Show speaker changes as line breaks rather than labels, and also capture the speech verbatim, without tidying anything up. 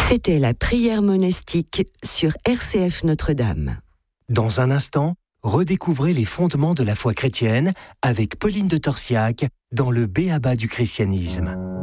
C'était la prière monastique sur R C F Notre-Dame.
Dans un instant, redécouvrez les fondements de la foi chrétienne avec Pauline de Torsiac dans le B A B A du christianisme.